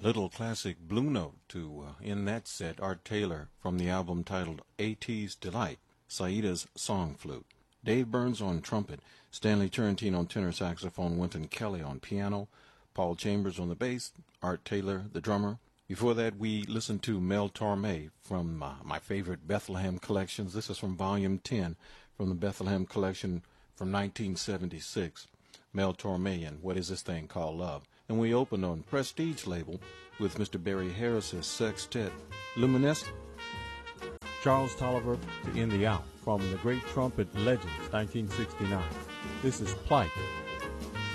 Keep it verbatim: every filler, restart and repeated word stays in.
Little classic Blue Note to uh, end that set, Art Taylor from the album titled AT's Delight, Saida's Song Flute. Dave Burns on trumpet, Stanley Turrentine on tenor saxophone, Wynton Kelly on piano, Paul Chambers on the bass, Art Taylor the drummer. Before that, we listened to Mel Torme from uh, my favorite Bethlehem collections. This is from Volume ten from the Bethlehem collection from nineteen seventy-six. Mel Torme and What Is This Thing Called Love? And we opened on Prestige label with Mister Barry Harris's sextet, Luminescent. Charles Tolliver to end the hour from the great trumpet legends, nineteen sixty-nine. This is Plight